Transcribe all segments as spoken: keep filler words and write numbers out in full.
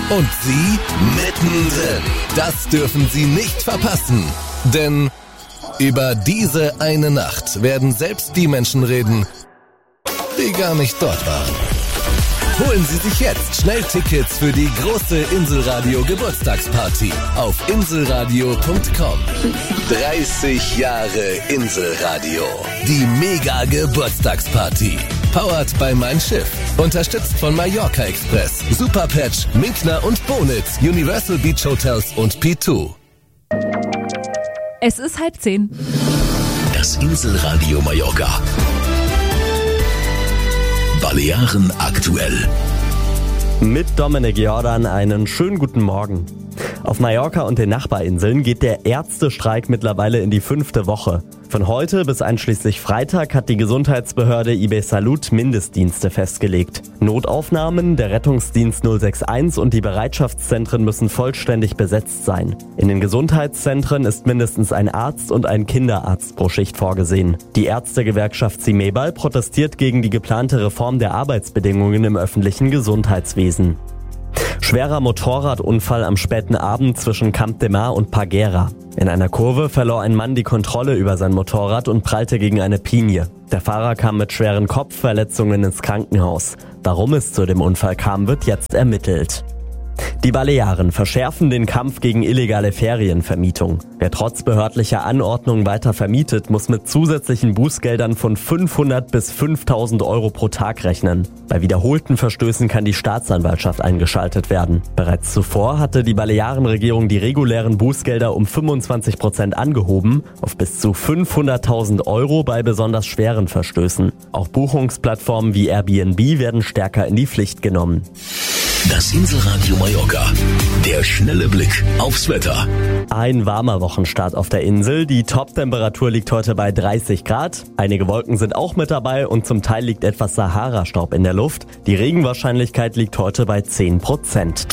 Und Sie mittendrin. Das dürfen Sie nicht verpassen. Denn über diese eine Nacht werden selbst die Menschen reden, die gar nicht dort waren. Holen Sie sich jetzt schnell Tickets für die große Inselradio Geburtstagsparty auf inselradio punkt com. dreißig Jahre Inselradio. Die mega Geburtstagsparty. Powered by Mein Schiff. Unterstützt von Mallorca Express, Superpatch, Minkner und Bonitz, Universal Beach Hotels und P zwei. Es ist halb zehn. Das Inselradio Mallorca. Balearen aktuell. Mit Dominik Jordan einen schönen guten Morgen. Auf Mallorca und den Nachbarinseln geht der Ärztestreik mittlerweile in die fünfte Woche. Von heute bis einschließlich Freitag hat die Gesundheitsbehörde I B Salud Mindestdienste festgelegt. Notaufnahmen, der Rettungsdienst null sechs eins und die Bereitschaftszentren müssen vollständig besetzt sein. In den Gesundheitszentren ist mindestens ein Arzt und ein Kinderarzt pro Schicht vorgesehen. Die Ärztegewerkschaft Simebal protestiert gegen die geplante Reform der Arbeitsbedingungen im öffentlichen Gesundheitswesen. Schwerer Motorradunfall am späten Abend zwischen Camp de Mar und Parguera. In einer Kurve verlor ein Mann die Kontrolle über sein Motorrad und prallte gegen eine Pinie. Der Fahrer kam mit schweren Kopfverletzungen ins Krankenhaus. Warum es zu dem Unfall kam, wird jetzt ermittelt. Die Balearen verschärfen den Kampf gegen illegale Ferienvermietung. Wer trotz behördlicher Anordnung weiter vermietet, muss mit zusätzlichen Bußgeldern von fünfhundert bis fünftausend Euro pro Tag rechnen. Bei wiederholten Verstößen kann die Staatsanwaltschaft eingeschaltet werden. Bereits zuvor hatte die Balearenregierung die regulären Bußgelder um fünfundzwanzig Prozent angehoben, auf bis zu fünfhunderttausend Euro bei besonders schweren Verstößen. Auch Buchungsplattformen wie Airbnb werden stärker in die Pflicht genommen. Das Inselradio Mallorca. Der schnelle Blick aufs Wetter. Ein warmer Wochenstart auf der Insel. Die Toptemperatur liegt heute bei dreißig Grad. Einige Wolken sind auch mit dabei und zum Teil liegt etwas Sahara-Staub in der Luft. Die Regenwahrscheinlichkeit liegt heute bei zehn Prozent.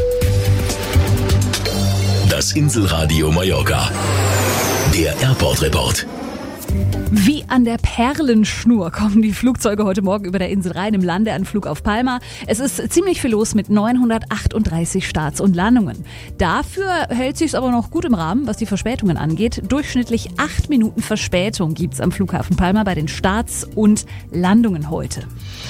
Das Inselradio Mallorca. Der Airport Report. Wie an der Perlenschnur kommen die Flugzeuge heute Morgen über der Insel rein im Landeanflug auf Palma. Es ist ziemlich viel los mit neunhundertachtunddreißig Starts und Landungen. Dafür hält sich's aber noch gut im Rahmen, was die Verspätungen angeht. Durchschnittlich acht Minuten Verspätung gibt's am Flughafen Palma bei den Starts und Landungen heute.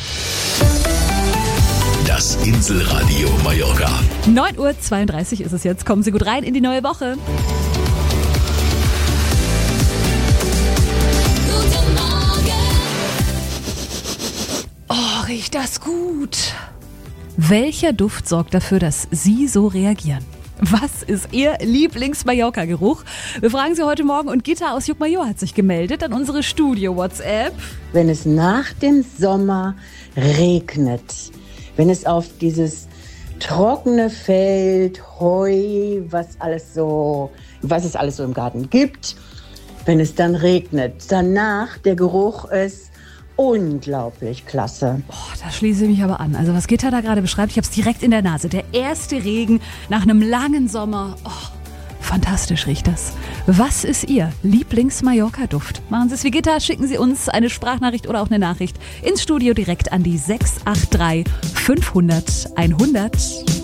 Das Inselradio Mallorca. neun Uhr zweiunddreißig ist es jetzt. Kommen Sie gut rein in die neue Woche. Riecht das gut. Welcher Duft sorgt dafür, dass Sie so reagieren? Was ist Ihr Lieblings-Mallorca-Geruch? Wir fragen Sie heute Morgen und Gitta aus Juckmajor hat sich gemeldet an unsere Studio-WhatsApp. Wenn es nach dem Sommer regnet, wenn es auf dieses trockene Feld, Heu, was alles so, was es alles so im Garten gibt, wenn es dann regnet, danach der Geruch ist unglaublich klasse. Oh, da schließe ich mich aber an. Also was Gitta da gerade beschreibt, ich habe es direkt in der Nase. Der erste Regen nach einem langen Sommer. Oh, fantastisch riecht das. Was ist Ihr Lieblings-Mallorca-Duft? Machen Sie es wie Gitta, schicken Sie uns eine Sprachnachricht oder auch eine Nachricht ins Studio direkt an die sechs acht drei fünfhundert einhundert.